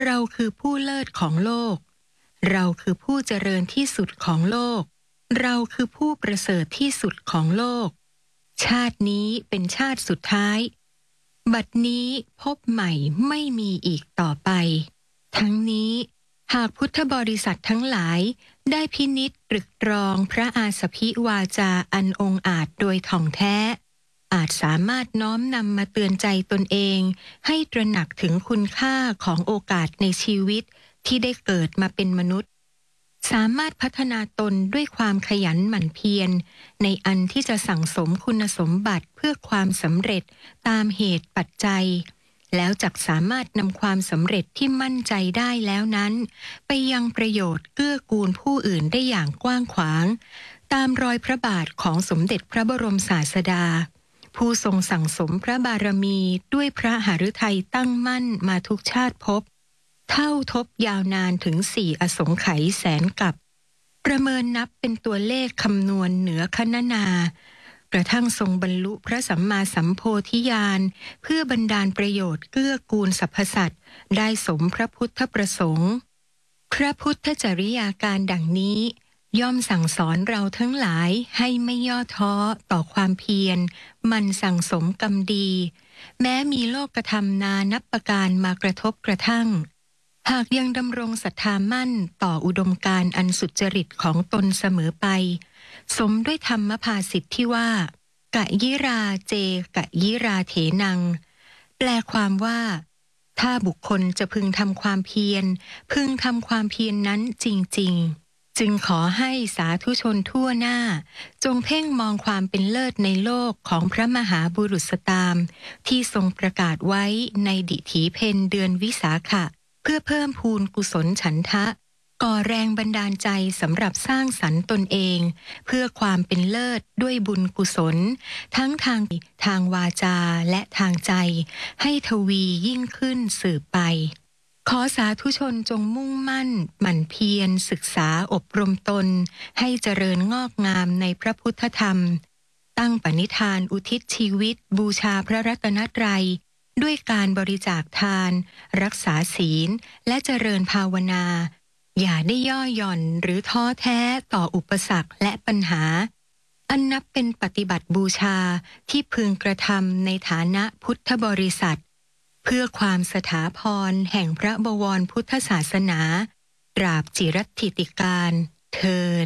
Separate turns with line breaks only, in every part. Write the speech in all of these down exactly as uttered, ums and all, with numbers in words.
เราคือผู้เลิศของโลกเราคือผู้เจริญที่สุดของโลกเราคือผู้ประเสริฐที่สุดของโลกชาตินี้เป็นชาติสุดท้ายบัดนี้พบใหม่ไม่มีอีกต่อไปทั้งนี้หากพุทธบริษัททั้งหลายได้พินิจตรึกตรองพระอาสพิวาจาอันองอาจโดยถ่องแท้อาจสามารถน้อมนำมาเตือนใจตนเองให้ตระหนักถึงคุณค่าของโอกาสในชีวิตที่ได้เกิดมาเป็นมนุษย์สามารถพัฒนาตนด้วยความขยันหมั่นเพียรในอันที่จะสั่งสมคุณสมบัติเพื่อความสำเร็จตามเหตุปัจจัยแล้วจักสามารถนำความสำเร็จที่มั่นใจได้แล้วนั้นไปยังประโยชน์เกื้อกูลผู้อื่นได้อย่างกว้างขวางตามรอยพระบาทของสมเด็จพระบรมศาสดาผู้ทรงสั่งสมพระบารมีด้วยพระหฤทัยตั้งมั่นมาทุกชาติภพเท่าทบยาวนานถึงสี่อสงไขยแสนกับประเมินนับเป็นตัวเลขคำนวณเหนือคณนากระทั่งทรงบรรลุพระสัมมาสัมโพธิญาณเพื่อบันดาลประโยชน์เกื้อกูลสรรพสัตว์ได้สมพระพุทธประสงค์พระพุทธจริยาการดังนี้ย่อมสั่งสอนเราทั้งหลายให้ไม่ย่อท้อต่อความเพียรมันสั่งสมกรรมดีแม้มีโลกธรรมนานับประการมากระทบกระทั่งหากยังดำรงศรัทธามั่นต่ออุดมการณ์อันสุจริตของตนเสมอไปสมด้วยธรรมภาษิตที่ว่ากะยิราเจกะยิราเถนังแปลความว่าถ้าบุคคลจะพึงทำความเพียรพึงทำความเพียร น, นั้นจริงๆจึงขอให้สาธุชนทั่วหน้าจงเพ่งมองความเป็นเลิศในโลกของพระมหาบุรุษตามที่ทรงประกาศไว้ในดิถีเพ็ญเดือนวิสาขะเพื่อเพิ่มพูนกุศลฉันทะก่อแรงบันดาลใจสำหรับสร้างสรรค์ตนเองเพื่อความเป็นเลิศด้วยบุญกุศลทั้งทางทางวาจาและทางใจให้ทวียิ่งขึ้นสืบไปขอสาธุชนจงมุ่งมั่นหมั่นเพียรศึกษาอบรมตนให้เจริญงอกงามในพระพุทธธรรมตั้งปณิธานอุทิศชีวิตบูชาพระรัตนตรัยด้วยการบริจาคทานรักษาศีลและเจริญภาวนาอย่าได้ย่อหย่อนหรือท้อแท้ต่ออุปสรรคและปัญหาอันนับเป็นปฏิบัติบูชาที่พึงกระทำในฐานะพุทธบริษัทเพื่อความสถาพรแห่งพระบวรพุทธศาสนาตราบจิรัตถิติการเทิน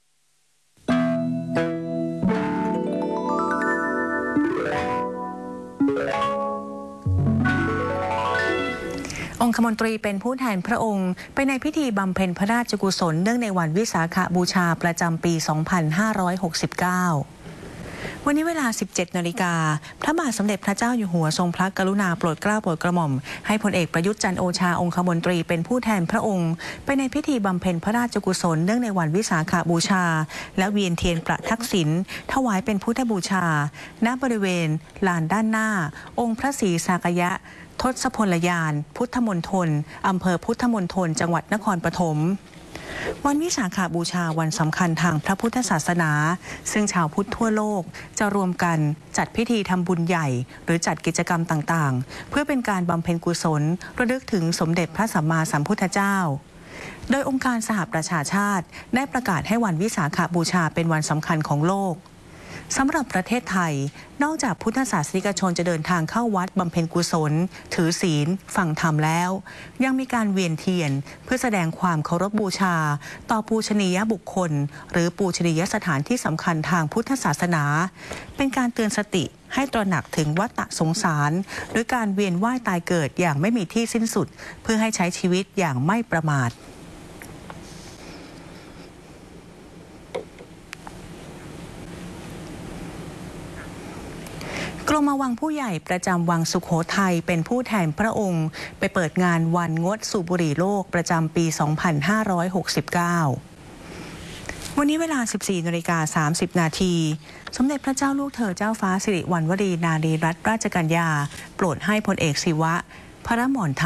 องคมนตรีเป็นผู้แทนพระองค์ไปในพิธีบำเพ็ญพระราชกุศลเนื่องในวันวิสาขบูชาประจำปี สองพันห้าร้อยหกสิบเก้า วันนี้เวลา สิบเจ็ดนาฬิกา พระบาทสมเด็จพระเจ้าอยู่หัวทรงพระกรุณาโปรดเกล้าโปรดกระหม่อมให้พลเอกประยุทธ์จันทร์โอชาองคมนตรีเป็นผู้แทนพระองค์ไปในพิธีบำเพ็ญพระราชกุศลเนื่องในวันวิสาขบูชาและเวียนเทียนประทักษิณถวายเป็นพุทธบูชาณบริเวณลานด้านหน้าองค์พระศรีสากยะทศพลยานพุทธมณฑลอำเภอพุทธมณฑลจังหวัดนครปฐมวันวิสาขบูชาวันสำคัญทางพระพุทธศาสนาซึ่งชาวพุทธทั่วโลกจะรวมกันจัดพิธีทำบุญใหญ่หรือจัดกิจกรรมต่างๆเพื่อเป็นการบำเพ็ญกุศลระลึกถึงสมเด็จพระสัมมาสัมพุทธเจ้าโดยองค์การสหประชาชาติได้ประกาศให้วันวิสาขบูชาเป็นวันสำคัญของโลกสำหรับประเทศไทยนอกจากพุทธศาสนิกชนจะเดินทางเข้าวัดบำเพ็ญกุศลถือศีลฟังธรรมแล้วยังมีการเวียนเทียนเพื่อแสดงความเคารพบูชาต่อปูชนียบุคคลหรือปูชนียสถานที่สำคัญทางพุทธศาสนาเป็นการเตือนสติให้ตระหนักถึงวัฏสงสารหรือการเวียนว่ายตายเกิดอย่างไม่มีที่สิ้นสุดเพื่อให้ใช้ชีวิตอย่างไม่ประมาทกรมวังผู้ใหญ่ประจำวังสุโขทัยเป็นผู้แทนพระองค์ไปเปิดงานวันงดสูบบุหรี่โลกประจำปี สองพันห้าร้อยหกสิบเก้า วันนี้เวลา สิบสี่นาฬิกาสามสิบนาทีสมเด็จพระเจ้าลูกเธอเจ้าฟ้าสิริวัณวรีนารีรัตนราชกัญญาโปรดให้พลเอกศิวะพระมรทัต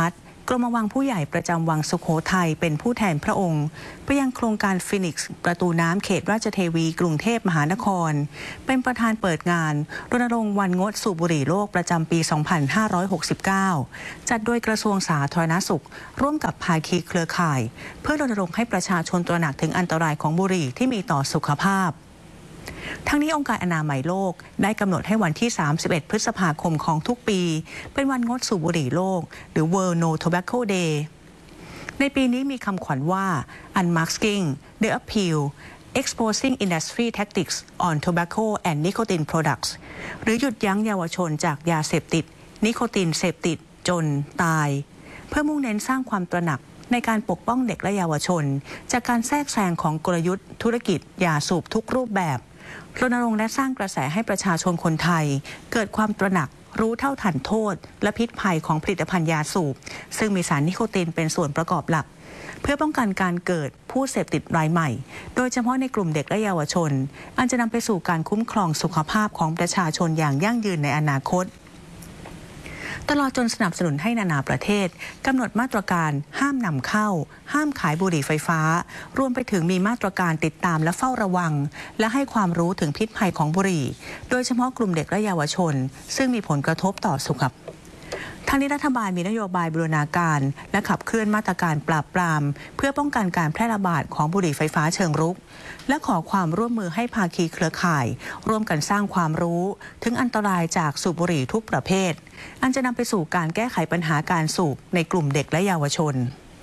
กรมวังผู้ใหญ่ประจำวังสุโขทัยเป็นผู้แทนพระองค์ไปยังโครงการฟินิกซ์ประตูน้ำเขตราชเทวีกรุงเทพมหานครเป็นประธานเปิดงานรณรงค์วันงดสูบบุหรี่โลกประจำปี สองพันห้าร้อยหกสิบเก้า จัดโดยกระทรวงสาธารณสุขร่วมกับภาคีเครือข่ายเพื่อรณรงค์ให้ประชาชนตระหนักถึงอันตรายของบุหรี่ที่มีต่อสุขภาพทั้งนี้องค์การอนามัยโลกได้กำหนดให้วันที่สามสิบเอ็ดพฤษภาคมของทุกปีเป็นวันงดสูบบุหรี่โลกหรือ World No Tobacco Day ในปีนี้มีคำขวัญว่า Unmasking the Appeal Exposing Industry Tactics on Tobacco and Nicotine Products หรือหยุดยั้งเยาวชนจากยาเสพติดนิโคตินเสพติดจนตายเพื่อมุ่งเน้นสร้างความตระหนักในการปกป้องเด็กและเยาวชนจากการแทรกแซงของกลยุทธ์ธุรกิจยาสูบทุกรูปแบบรณรงค์และสร้างกระแสให้ประชาชนคนไทยเกิดความตระหนักรู้เท่าทันโทษและพิษภัยของผลิตภัณฑ์ยาสูบซึ่งมีสารนิโคตินเป็นส่วนประกอบหลักเพื่อป้องกันการเกิดผู้เสพติดรายใหม่โดยเฉพาะในกลุ่มเด็กและเยาวชนอันจะนำไปสู่การคุ้มครองสุขภาพของประชาชนอย่างยั่งยืนในอนาคตตลอดจนสนับสนุนให้นานาประเทศกำหนดมาตรการห้ามนำเข้าห้ามขายบุหรี่ไฟฟ้ารวมไปถึงมีมาตรการติดตามและเฝ้าระวังและให้ความรู้ถึงพิษภัยของบุหรี่โดยเฉพาะกลุ่มเด็กและเยาวชนซึ่งมีผลกระทบต่อสุขภาพทางนี้รัฐบาลมีนโยบายบูรณาการและขับเคลื่อนมาตรการปราบปรามเพื่อป้องกันการแพร่ระบาดของบุหรี่ไฟฟ้าเชิงรุกและขอความร่วมมือให้ภาคีเครือข่ายร่วมกันสร้างความรู้ถึงอันตรายจากสูบบุหรี่ทุกประเภทอันจะนำไปสู่การแก้ไขปัญหาการสูบในกลุ่มเด็กและเยาวชน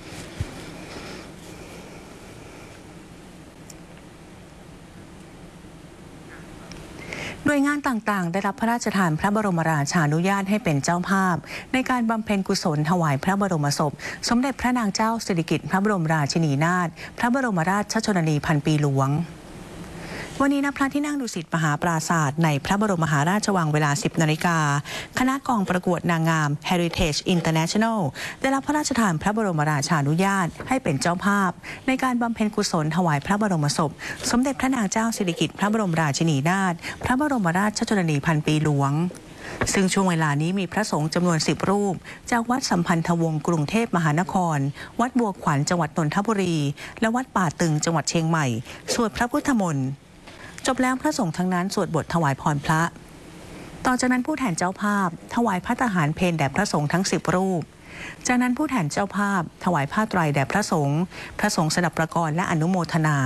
หน่วยงานต่างๆได้รับพระราชทานพระบรมราชานุญาตให้เป็นเจ้าภาพในการบำเพ็ญกุศลถวายพระบรมศพสมเด็จพระนางเจ้าสิริกิติ์พระบรมราชินีนาถพระบรมราชชนนีพันปีหลวงวันนี้ณพระที่นั่งดุสิตมหาปราสาทในพระบรมมหาราชวังเวลา สิบนาฬิกาคณะกองประกวดนางงาม Heritage International ได้รับพระราชทานพระบรมราชานุญาตให้เป็นเจ้าภาพในการบำเพ็ญกุศลถวายพระบรมศพสมเด็จพระนางเจ้าสิริกิติ์พระบรมราชินีนาถพระบรมราชชนนีพันปีหลวงซึ่งช่วงเวลานี้มีพระสงฆ์จำนวนสิบรูปจากวัดสัมพันธวงศ์กรุงเทพมหานครวัดบัวขวัญจังหวัดนนทบุรีและวัดป่าตึงจังหวัดเชียงใหม่สวดพระพุทธมนต์จบแล้วพระสงฆ์ทั้งนั้นสวดบทถวายพรพระต่อจากนั้นผู้แทนเจ้าภาพถวายพระทหารเพลแด่พระสงฆ์ทั้งสิบรูปจากนั้นผู้แทนเจ้าภาพถวายผ้าไตรแด่พระสงฆ์พระสงฆ์สดับประกรณ์และอนุโมทนา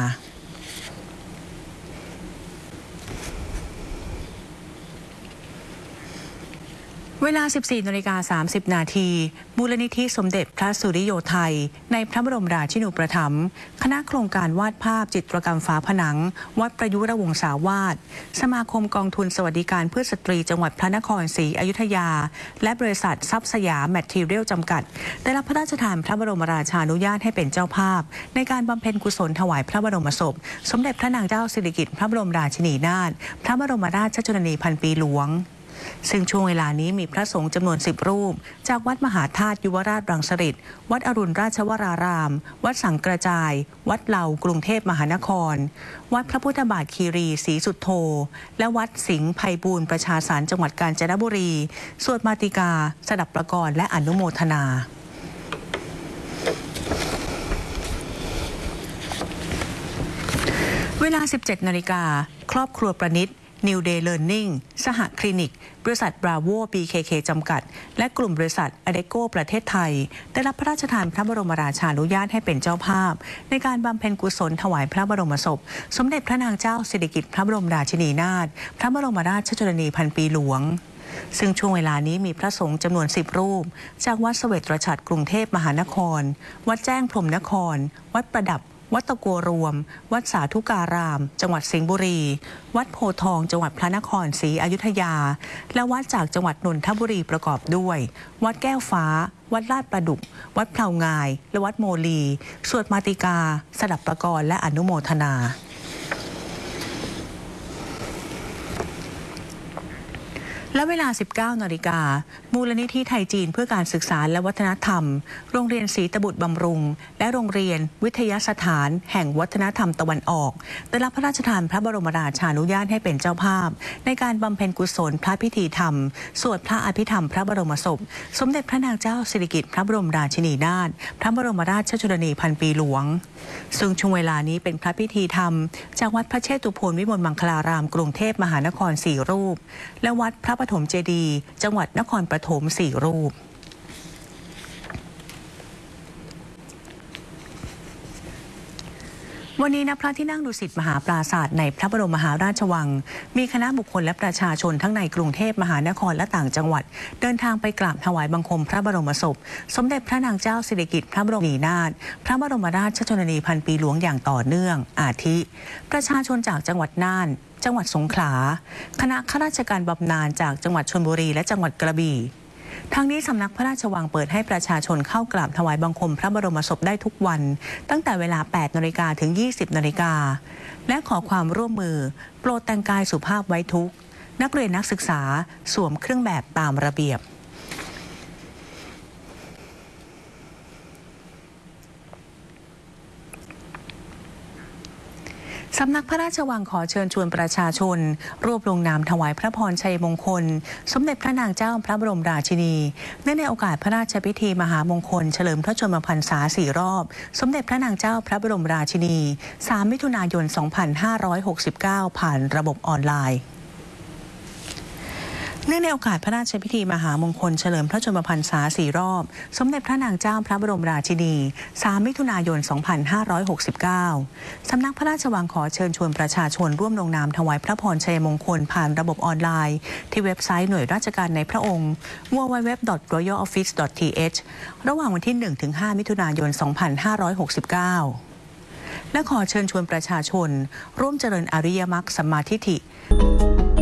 เวลา สิบสี่นาฬิกาสามสิบนาทีมูลนิธิสมเด็จพระสุริโยไทยในพระบรมราชินูปถัมภ์คณะโครงการวาดภาพจิตรกรรมฝาผนังวัดประยุรวงศาวาสสมาคมกองทุนสวัสดิการเพื่อสตรีจังหวัดพระนครศรีอยุธยาและบริษัททรัพย์สยามแมททีเรียลจำกัดได้รับพระราชทานพระบรมราชานุญาตให้เป็นเจ้าภาพในการบำเพ็ญกุศลถวายพระบรมศพสมเด็จพระนางเจ้าสิริกิติ์พระบรมราชินีนาถพระบรมราชชนนีพันปีหลวงซึ่งช่วงเวลานี้มีพระสงฆ์จำนวนสิบรูปจากวัดมหาธาตุยุวราชรังสฤษฎ์วัดอรุณราชวรารามวัดสังกระจายวัดเหล่ากรุงเทพมหานครวัดพระพุทธบาทคีรีศรีสุทโธและวัดสิงห์ไพบูลย์ประชาสารจังหวัดกาญจนบุรีสวดมาติกาสดับประกรณ์และอนุโมทนาเวลา สิบเจ็ดนาฬิกาครอบครัวประณิตNew Day Learning สหคลินิกบริษัท Bravo บี เค เค จำกัดและกลุ่มบริษัท Adecco ประเทศไทยได้รับพระราชทานพระบรมราชานุญาตให้เป็นเจ้าภาพในการบำเพ็ญกุศลถวายพระบรมศพสมเด็จพระนางเจ้าสิริกิติ์พระบรมราชินีนาถพระบรมราชชนนีพันปีหลวงซึ่งช่วงเวลานี้มีพระสงฆ์จำนวนสิบรูปจากวัดเสวตฉัตรกรุงเทพมหานครวัดแจ้งพรหมนครวัดประดับวัดตะกัวรวมวัดสาธุการามจังหวัดสิงห์บุรีวัดโพธิ์ทองจังหวัดพระนครศรีอยุธยาและวัดจากจังหวัดนนทบุรีประกอบด้วยวัดแก้วฟ้าวัดลาดประดุกวัดเพลางายและวัดโมลีสวดมาติกาสดับประกรณ์และอนุโมทนาและเวลา สิบเก้านาฬิกา มูลนิธิไทยจีนเพื่อการศึกษาและวัฒนธรรม โรงเรียนศรีตบุตรบำรุง และโรงเรียนวิทยาสถานแห่งวัฒนธรรมตะวันออกได้รับพระราชทานพระบรมราชานุญาตให้เป็นเจ้าภาพในการบำเพ็ญกุศลพระพิธีธรรมสวดพระอภิธรรมพระบรมศพสมเด็จพระนางเจ้าสิริกิติ์พระบรมราชินีนาถพระบรมราชชนนีพันปีหลวงซึ่งช่วงเวลานี้เป็นพระพิธีธรรมจากวัดพระเชตุพนวิมลมังคลารามกรุงเทพมหานครสี่รูปและวัดพระปฐมเจดีย์จังหวัดนครปฐมสี่รูปวันนี้ณพระที่นั่งดุสิตมหาปราสาทในพระบรมมหาราชวังมีคณะบุคคลและประชาชนทั้งในกรุงเทพมหานครและต่างจังหวัดเดินทางไปกราบถวายบังคมพระบรมศพสมเด็จพระนางเจ้าสิริกิติ์พระบรมนาถพระบรมราชชนนีพันปีหลวงอย่างต่อเนื่องอาทิประชาชนจากจังหวัดน่านจังหวัดสงขลาคณะข้าราชการบำนาญจากจังหวัดชลบุรีและจังหวัดกระบี่ทั้งนี้สำนักพระราชวังเปิดให้ประชาชนเข้ากราบถวายบังคมพระบรมศพได้ทุกวันตั้งแต่เวลา แปดนาฬิกา ถึง ยี่สิบนาฬิกาและขอความร่วมมือโปรดแต่งกายสุภาพไว้ทุกข์นักเรียนนักศึกษาสวมเครื่องแบบตามระเบียบสำนักพระราชวังขอเชิญชวนประชาชนรวบลงนามถวายพระพรชัยมงคลสมเด็จพระนางเจ้าพระบรมราชินีเนื่องในโอกาสพระราชพิธีมหามงคลเฉลิมพระชนมพรรษาสี่รอบสมเด็จพระนางเจ้าพระบรมราชินีสามมิถุนายนสองพันห้าร้อยหกสิบเก้าผ่านระบบออนไลน์เนื่องในโอกาสพระราชพิธีมหามงคลเฉลิมพระชนมพรรษาสี่รอบสมเด็จพระนางเจ้าพระบรมราชินีสามมิถุนายนสองพันห้าร้อยหกสิบเก้าสำนักพระราชวังขอเชิญชวนประชาชนร่วมลงนามถวายพระพรชัยมงคลผ่านระบบออนไลน์ที่เว็บไซต์หน่วยราชการในพระองค์ ดับเบิลยู ดับเบิลยู ดับเบิลยู ดอท รอยัล ออฟฟิศ ดอท ที เอช ระหว่างวันที่ หนึ่งถึงห้า มิถุนายนสองพันห้าร้อยหกสิบเก้าและขอเชิญชวนประชาชนร่วมเจริญอริยมรรคสัมมาทิฏฐิ